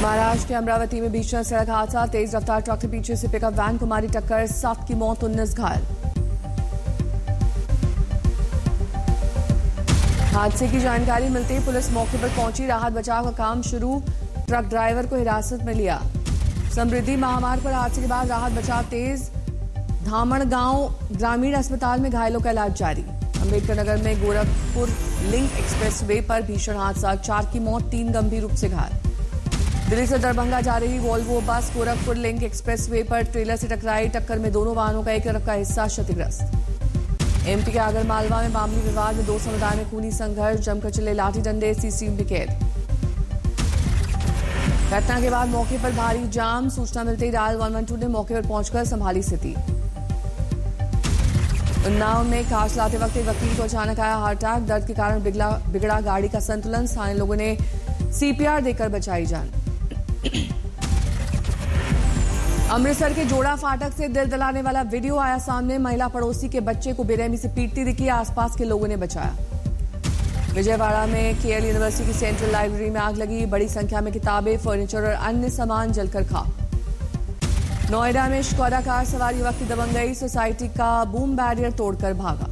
महाराष्ट्र के अमरावती में भीषण सड़क हादसा, तेज रफ्तार ट्रक के पीछे से पिकअप वैन को मारी टक्कर, 7 की मौत, 19 घायल। हादसे की जानकारी मिलते ही पुलिस मौके पर पहुंची, राहत बचाव का काम शुरू, ट्रक ड्राइवर को हिरासत में लिया। समृद्धि महामार्ग पर हादसे के बाद राहत बचाव तेज, धामणगांव ग्रामीण अस्पताल में घायलों का इलाज जारी। अम्बेडकर नगर में गोरखपुर लिंक एक्सप्रेसवे पर भीषण हादसा, 4 की मौत, 3 गंभीर रूप से घायल। दिल्ली से दरभंगा जा रही Volvo bus Gorakhpur link expressway पर ट्रेलर से टकराई, टक्कर में दोनों वाहनों का एक तरफ का हिस्सा क्षतिग्रस्त। एमपी के आगरमालवा में मामूली विवाद में 2 समुदाय में खूनी संघर्ष, जमकर चले लाठी डंडे, सीसीटीवी में कैद। घटना के बाद मौके पर भारी जाम, सूचना मिलते ही डायल 112 ने मौके पर पहुंचकर संभाली स्थिति। उन्नाव में कार चलाते वक्त एक वकील को अचानक आया हार्ट अटैक, दर्द के कारण बिगड़ा गाड़ी का संतुलन, स्थानीय लोगों ने सीपीआर देकर बचाई जान। अमृतसर के जोड़ा फाटक से दिल दहलाने वाला वीडियो आया सामने, महिला पड़ोसी के बच्चे को बेरहमी से पीटती दिखी, आसपास के लोगों ने बचाया। विजयवाड़ा में केएल यूनिवर्सिटी की सेंट्रल लाइब्रेरी में आग लगी, बड़ी संख्या में किताबें, फर्नीचर और अन्य सामान जलकर खाक। नोएडा में स्कोडा कार सवार युवक की दबंगई, सोसाइटी का बूम बैरियर तोड़कर भागा।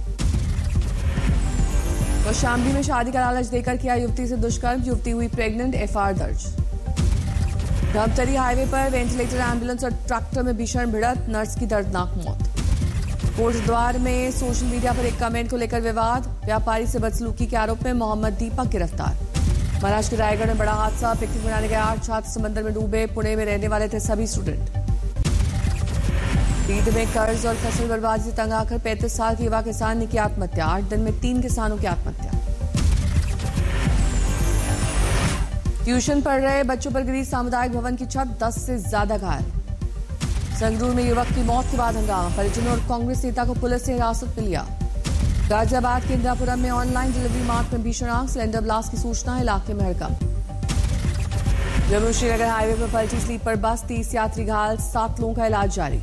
कौशाम्बी में शादी का लालच देकर किया युवती से दुष्कर्म, युवती हुई प्रेग्नेंट, एफआईआर दर्ज। धमतरी हाईवे पर वेंटिलेटर एम्बुलेंस और ट्रैक्टर में भीषण भिड़ंत, नर्स की दर्दनाक मौत। कोटद्वार में सोशल मीडिया पर एक कमेंट को लेकर विवाद, व्यापारी से बदसलूकी के आरोप में मोहम्मद दीपक गिरफ्तार। महाराष्ट्र के रायगढ़ में बड़ा हादसा, पिकनिक मनाने गए 8 छात्र समंदर में डूबे, पुणे में रहने वाले थे सभी स्टूडेंट। रीड में कर्ज और फसल बर्बादी से तंग आकर 35 साल के युवा किसान ने की आत्महत्या, 8 दिन में 3 किसानों की आत्महत्या। ट्यूशन पढ़ रहे बच्चों पर गिरी सामुदायिक भवन की छत, 10 से ज्यादा घायल। संगरूर में युवक की मौत के बाद हंगामा, परिजनों और कांग्रेस नेता को पुलिस ने हिरासत में लिया। गाजियाबाद के इंदिरापुरम में ऑनलाइन डिलीवरी मार्ट में भीषण आग, सिलेंडर ब्लास्ट की सूचना, इलाके में हड़कंप। जम्मू श्रीनगर हाईवे पर पलटी स्लीपर बस, 30 यात्री घायल, 7 लोगों का इलाज जारी।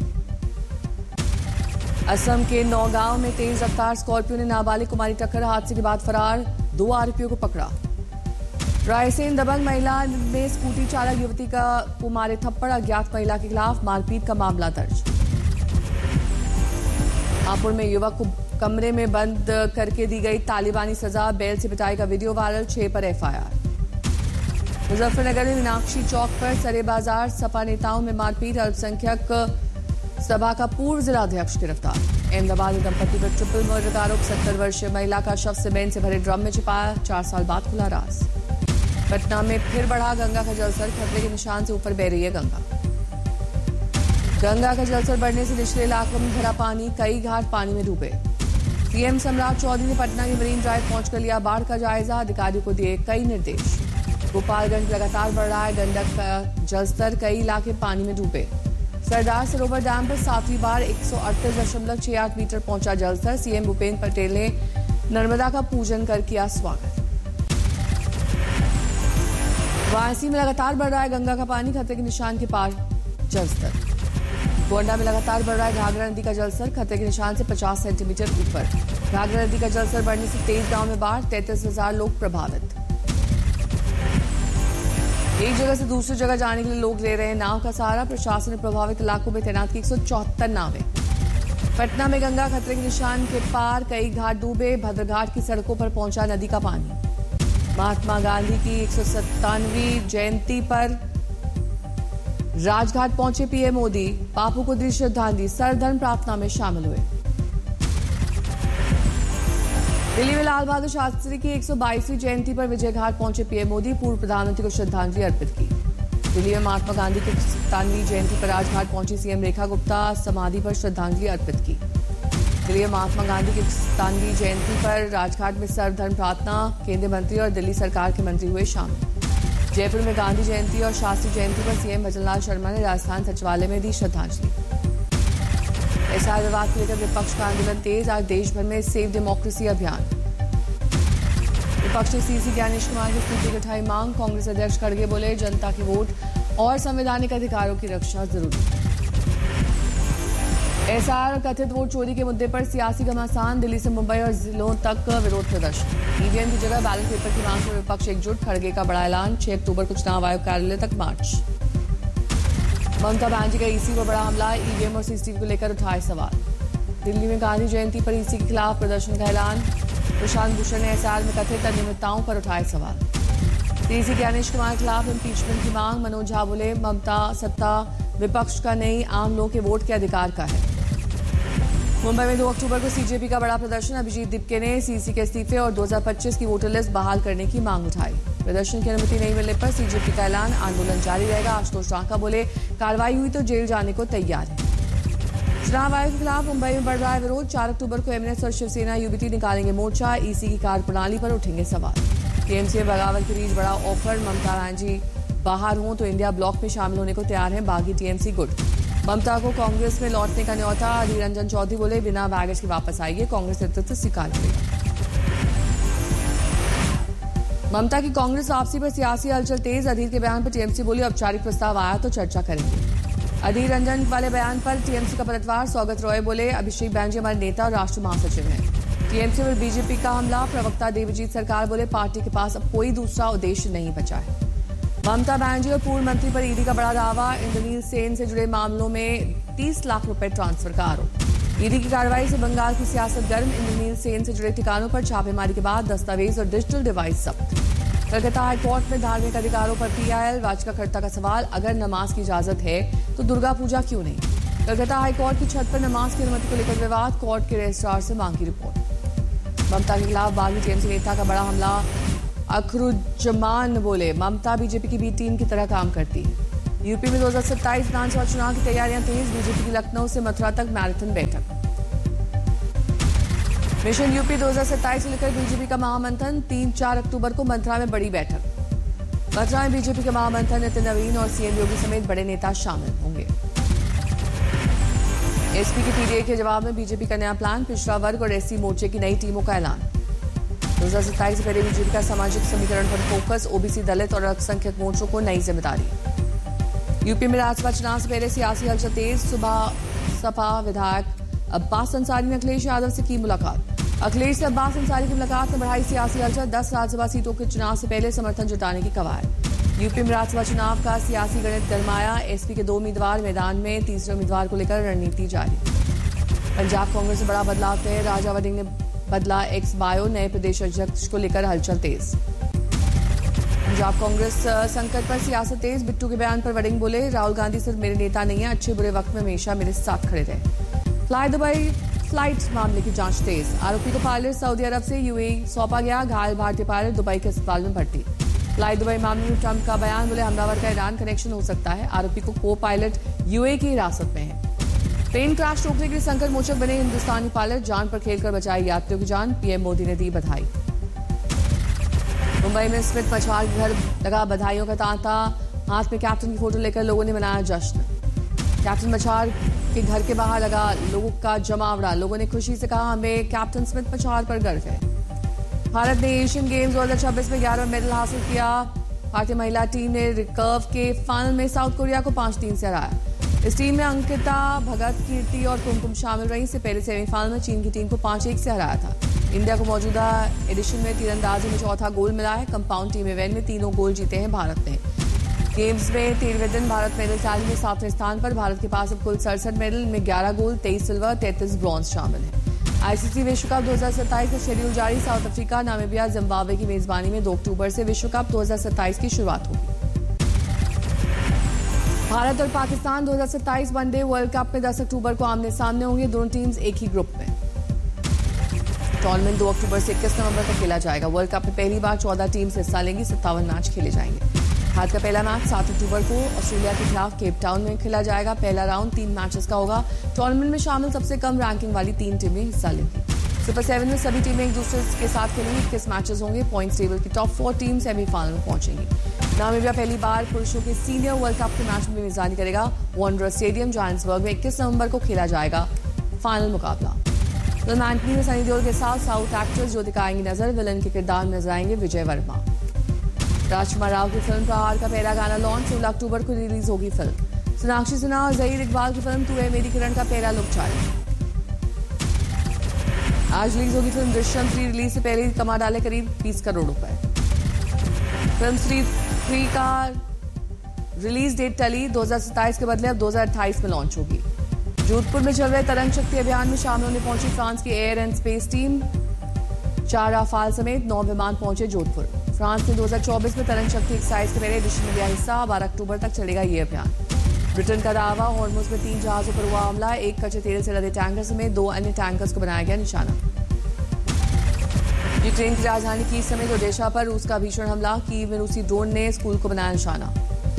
असम के नौगांव में तेज रफ्तार स्कॉर्पियो ने नाबालिग को मारी टक्कर, हादसे के बाद फरार, 2 आरोपियों को पकड़ा। रायसेन दबंग महिला में स्कूटी चालक युवती को मारे थप्पड़, अज्ञात महिला के खिलाफ मारपीट का मामला दर्ज। हापुड़ में युवक को कमरे में बंद करके दी गई तालिबानी सजा, बेल से पिटाई का वीडियो वायरल, 6 पर एफआईआर। मुजफ्फरनगर में मीनाक्षी चौक पर सरे बाजार, सपा नेताओं में मारपीट, अल्पसंख्यक सभा का पूर्व जिलाध्यक्ष गिरफ्तार। अहमदाबाद में दंपति पर ट्रिपल मर्डर का आरोप, 70 वर्षीय महिला का शव सीमेंट से भरे ड्रम में छिपाया, 4 साल बाद खुला राज। पटना में फिर बढ़ा गंगा का जलस्तर, खतरे के निशान से ऊपर बह रही है गंगा। गंगा का जलस्तर बढ़ने से निचले इलाकों में भरा पानी, कई घाट पानी में डूबे। सीएम सम्राट चौधरी ने पटना की मरीन ड्राइव पहुंचकर लिया बाढ़ का जायजा, अधिकारियों को दिए कई निर्देश। गोपालगंज लगातार बढ़ रहा है गंडक का जलस्तर, कई इलाके पानी में डूबे। सरदार सरोवर डैम पर 7वीं बार 138.68 मीटर पहुंचा जलस्तर, सीएम भूपेंद्र पटेल ने नर्मदा का पूजन कर किया स्वागत। वाराणसी में लगातार बढ़ रहा है गंगा का पानी, खतरे के निशान के पार जलस्तर। गोंडा में लगातार बढ़ रहा है घाघरा नदी का जलस्तर, खतरे के निशान से 50 सेंटीमीटर ऊपर। घाघरा नदी का जलस्तर बढ़ने से 23 गांव में बाढ़, 33,000 लोग प्रभावित। एक जगह से दूसरी जगह जाने के लिए लोग ले रहे हैं नाव का सहारा, प्रशासन ने प्रभावित इलाकों में तैनात की 174 नावें। पटना में गंगा खतरे के निशान के पार, कई घाट डूबे, भद्रघाट की सड़कों पर पहुंचा नदी का पानी। महात्मा गांधी की 197वीं जयंती पर राजघाट पहुंचे पीएम मोदी, बापू को दी श्रद्धांजलि, सर्वधर्म प्रार्थना में शामिल हुए। दिल्ली में लाल बहादुर शास्त्री की 122वीं जयंती पर विजय घाट पहुंचे पीएम मोदी, पूर्व प्रधानमंत्री को श्रद्धांजलि अर्पित की। दिल्ली में महात्मा गांधी की 197वीं जयंती पर राजघाट पहुंची सीएम रेखा गुप्ता, समाधि पर श्रद्धांजलि अर्पित की। दिल्ली में महात्मा गांधी की 197वीं जयंती पर राजघाट में सर्वधर्म प्रार्थना, केंद्रीय मंत्री और दिल्ली सरकार के मंत्री हुए शामिल। जयपुर में गांधी जयंती और शास्त्री जयंती पर सीएम भजनलाल शर्मा ने राजस्थान सचिवालय में दी श्रद्धांजलि। एसआईआर विवाद को लेकर विपक्ष का आंदोलन तेज, आज देश भर में सेव डेमोक्रेसी अभियान। विपक्ष ने सीसी ज्ञानेश कुमार के इस्तीफे की उठाई मांग, कांग्रेस अध्यक्ष खड़गे बोले जनता के वोट और संवैधानिक अधिकारों की रक्षा जरूरी। एसआर कथित वोट चोरी के मुद्दे पर सियासी घमासान, दिल्ली से मुंबई और जिलों तक विरोध प्रदर्शन। ईवीएम की जगह बैलेट पेपर की मांग पर विपक्ष एकजुट, खड़गे का बड़ा ऐलान, 6 अक्टूबर को चुनाव आयोग कार्यालय तक मार्च। ममता बनर्जी का ईसी पर बड़ा हमला, ईवीएम और सीसीटीवी को लेकर उठाए सवाल। दिल्ली में गांधी जयंती पर ईसी के खिलाफ प्रदर्शन का ऐलान, प्रशांत भूषण ने एसआर में कथित अनियमितताओं पर उठाए सवाल। सीसी के अनिश कुमार के खिलाफ इम्पीचमेंट की मांग, मनोज झा बोले ममता सत्ता विपक्ष का नहीं, आम लोगों के वोट के अधिकार का है। मुंबई में 2 अक्टूबर को सीजेपी का बड़ा प्रदर्शन, अभिजीत दिपके ने सीसी के इस्तीफे और 2025 की वोटर लिस्ट बहाल करने की मांग उठाई। प्रदर्शन की अनुमति नहीं मिलने पर सीजेपी का ऐलान, आंदोलन जारी रहेगा। आशुतोष रांका बोले कार्रवाई हुई तो जेल जाने को तैयार है। चुनाव आयोग के खिलाफ मुंबई में बढ़ रहा है विरोध, 4 अक्टूबर को एमएनएस और शिवसेना यूबीटी निकालेंगे मोर्चा, ईसी की कार्यप्रणाली पर उठेंगे सवाल। टीएमसी में बगावत के बीच बड़ा ऑफर, ममता बनर्जी बाहर हों तो इंडिया ब्लॉक में शामिल होने को तैयार है, बागी टीएमसी गुट। ममता को कांग्रेस में लौटने का न्योता, अधीर रंजन चौधरी बोले बिना बैगेज के वापस आएंगे, कांग्रेस नेतृत्व स्वीकार करेगा। ममता की कांग्रेस वापसी पर सियासी हलचल तेज, अधीर के बयान पर टीएमसी बोली औपचारिक प्रस्ताव आया तो चर्चा करेंगे। अधीर रंजन वाले बयान पर टीएमसी का पलटवार, सौगत रॉय बोले अभिषेक बैनर्जी हमारे नेता और राष्ट्रीय महासचिव हैं। टीएमसी पर बीजेपी का हमला, प्रवक्ता देवजीत सरकार बोले पार्टी के पास अब कोई दूसरा उद्देश्य नहीं बचा है। ममता बनर्जी और पूर्व मंत्री पर ईडी का बड़ा दावा, इंद्रनील सेन से जुड़े मामलों में 30 लाख रुपए ट्रांसफर का आरोप। ईडी की कार्रवाई से बंगाल की सियासत गर्म, इंद्रनील सेन से जुड़े ठिकानों पर छापेमारी के बाद दस्तावेज और डिजिटल डिवाइस जब्त। कलकत्ता हाईकोर्ट में धार्मिक अधिकारों पर पीआईएल, वाचिकाकर्ता का सवाल, अगर नमाज की इजाजत है तो दुर्गा पूजा क्यों नहीं। कलकत्ता हाईकोर्ट की छत पर नमाज की अनुमति को लेकर विवाद, कोर्ट के रजिस्ट्रार से मांगी रिपोर्ट। ममता के खिलाफ बागी टीएमसी नेता का बड़ा हमला, अखरुज्जमान बोले ममता बीजेपी की बी टीम की तरह काम करती है। यूपी में 2027 विधानसभा चुनाव की तैयारियां तेज, बीजेपी की लखनऊ से मथुरा तक मैराथन बैठक। मिशन यूपी 2027 को लेकर बीजेपी का महामंथन, 3-4 अक्टूबर को मथुरा में बड़ी बैठक। मथुरा में बीजेपी के महामंथन, नितिन नवीन और सीएम योगी समेत बड़े नेता शामिल होंगे। एसपी की पीडीए के जवाब में बीजेपी का नया प्लान, पिछड़ा वर्ग और एससी मोर्चे की नई टीमों का ऐलान। 2027 से पहले बीजेपी का सामाजिक समीकरण पर फोकस, ओबीसी, दलित और अल्पसंख्यक मोर्चों को नई जिम्मेदारी। यूपी में राज्यसभा चुनाव से पहले सियासी हलचल तेज, सुबह सपा विधायक अब्बास अंसारी ने अखिलेश यादव से की मुलाकात। अखिलेश से अब्बास अंसारी की मुलाकात ने बढ़ाई सियासी हलचल, 10 राज्यसभा सीटों के चुनाव से पहले समर्थन जुटाने की कवायद। यूपी में राज्यसभा चुनाव का सियासी गणित गरमाया, एसपी के 2 उम्मीदवार मैदान में, तीसरे उम्मीदवार को लेकर रणनीति जारी। पंजाब कांग्रेस में बड़ा बदलाव तय, राजा वड़िंग ने बदला एक्स बायो, नए प्रदेश अध्यक्ष को लेकर हलचल तेज। पंजाब कांग्रेस संकट पर सियासत तेज, बिट्टू के बयान पर वड़िंग बोले राहुल गांधी सिर्फ मेरे नेता नहीं है, अच्छे बुरे वक्त में हमेशा मेरे साथ खड़े रहे। फ्लाई दुबई फ्लाइट मामले की जांच तेज, आरोपी को पायलट सऊदी अरब से यूएई सौंपा गया, घायल भारतीय पायलट दुबई के अस्पताल में भर्ती। फ्लाई दुबई मामले में ट्रंप का बयान, बोले हमलावर का ईरान कनेक्शन हो सकता है, आरोपी को पायलट यूएई की हिरासत में है। प्लेन क्रैश रोकने के लिए संकट मोचक बने हिंदुस्तानी पायलट, जान पर खेलकर बचाई यात्रियों की जान, पीएम मोदी ने दी बधाई। मुंबई में स्मिथ मछुआर के घर लगा बधाइयों का तांता, हाथ में कैप्टन की फोटो लेकर लोगों ने मनाया जश्न। कैप्टन मछुआर के घर के बाहर लगा लोगों का जमावड़ा, लोगों ने खुशी से कहा हमें कैप्टन स्मिथ मछुआर पर गर्व है। भारत ने एशियन गेम्स 2026 में 11वां मेडल हासिल किया। भारतीय महिला टीम ने रिकर्व के फाइनल में साउथ कोरिया को 5-3 से हराया। इस टीम में अंकिता, भगत, कीर्ति और कुमकुम शामिल रही। इससे पहले सेमीफाइनल में चीन की टीम को 5-1 से हराया था। इंडिया को मौजूदा एडिशन में तीरंदाजी में चौथा गोल्ड मिला है। कंपाउंड टीम इवेंट में 3 गोल्ड जीते हैं भारत ने। गेम्स में 13वें दिन भारत मेडल टैली में 7वें स्थान पर। भारत के पास अब कुल 67 मेडल, इनमें 11 गोल्ड, 23 सिल्वर, 33 ब्रॉन्ज शामिल है। आईसीसी विश्व कप 2027 का शेड्यूल जारी। साउथ अफ्रीका, नामीबिया, जिम्बाब्वे की मेजबानी में 2 अक्टूबर से विश्व कप 2027 की शुरुआत होगी। भारत और पाकिस्तान 2027 वनडे वर्ल्ड कप में 10 अक्टूबर को आमने सामने होंगे। दोनों टीम्स एक ही ग्रुप में। टूर्नामेंट 2 अक्टूबर से 21 नवंबर तक खेला जाएगा। वर्ल्ड कप में पहली बार 14 टीम्स हिस्सा लेंगी। 57 मैच खेले जाएंगे। भारत का पहला मैच 7 अक्टूबर को ऑस्ट्रेलिया के खिलाफ केप टाउन में खेला जाएगा। पहला राउंड 3 मैचेस का होगा। टूर्नामेंट में शामिल सबसे कम रैंकिंग वाली 3 टीमें हिस्सा लेंगी। सुपर 7 में सभी टीमें एक दूसरे के साथ खेलेंगी। 21 मैचेस होंगे। पॉइंट्स टेबल की टॉप 4 टीम सेमीफाइनल में पहुंचेंगी। नामीबिया पहली बार पुरुषों के सीनियर वर्ल्ड कप के मैच में मेजबानी करेगा। वांडरर स्टेडियम जोहान्सबर्ग में 21 नवंबर को खेला जाएगा फाइनल मुकाबला। फिल्म एंटनी में सनी देओल के साथ साउथ एक्ट्रेस ज्योतिका आएंगी नजर। विलन के किरदार में नजर आएंगे विजय वर्मा। राजकुमार राव की फिल्म प्रहार का पहला गाना लॉन्च। 16 अक्टूबर को रिलीज होगी फिल्म। सोनाक्षी सिन्हा और जहीर इकबाल की फिल्म तू है मेरी किरण का पहला लुक जारी। आज रिलीज होगी फिल्म दृश्यम 3। रिलीज से पहले कमा डाले करीब 20 करोड़ रुपए। फिल्म 3 का रिलीज डेट टली, 2027 के बदले अब 2028 में लॉन्च होगी। जोधपुर में चल रहे तरंग शक्ति अभियान में शामिल होने पहुंची फ्रांस की air and space team. 4 Rafale समेत 9 विमान पहुंचे जोधपुर। फ्रांस ने 2024 में तरंग शक्ति एक्सरसाइज के पहले एडिशन में लिया हिस्सा। 12 अक्टूबर तक चलेगा ये अभियान। ब्रिटेन का दावा, हॉर्मुज में 3 जहाजों पर हुआ हमला। एक कच्चे तेल से लदे टैंकर समेत 2 अन्य टैंकर्स को बनाया गया निशाना। यूक्रेन की राजधानी कीव समेत ओडेशा पर रूस का भीषण हमला। कीव में रूसी ड्रोन ने स्कूल को बनाया निशाना।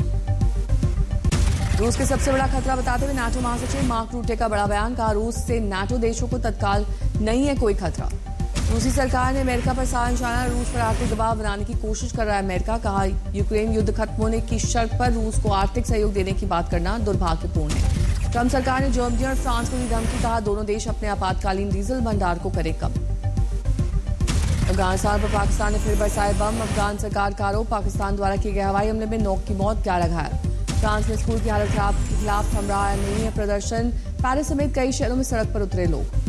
रूस के सबसे बड़ा खतरा बताते हुए नाटो महासचिव मार्क रूटे का बड़ा बयान। कहा, रूस से नाटो देशों को तत्काल नहीं है कोई खतरा। रूसी सरकार ने अमेरिका पर साधा निशाना। रूस पर आर्थिक दबाव बनाने की कोशिश कर रहा है अमेरिका। कहा, यूक्रेन युद्ध खत्म होने की शर्त पर रूस को आर्थिक सहयोग देने की बात करना दुर्भाग्यपूर्ण है। ट्रंप सरकार ने जर्मनी और फ्रांस को दी धमकी। कहा, दोनों देश अपने आपातकालीन डीजल भंडार को करे कम। अफगानिस्तान पर पाकिस्तान ने फिर बरसाए बम। अफगान सरकार का आरोप, पाकिस्तान द्वारा किए गए हवाई हमले में 9 की मौत, 11 घायल। फ्रांस में स्कूल की हालत खराब के खिलाफ थम रहा नहीं है प्रदर्शन। पेरिस समेत कई शहरों में सड़क पर उतरे लोग।